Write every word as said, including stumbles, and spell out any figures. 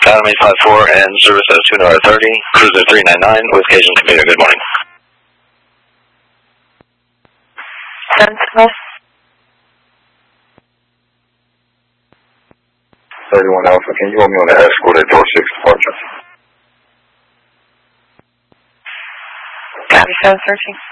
Adam eight five four and service S two Nora thirty, cruiser three nine nine with Cajun computer. Good morning. Sensible. thirty-one Alpha, can you hold me on the escort at door six departure? Copy, seven searching.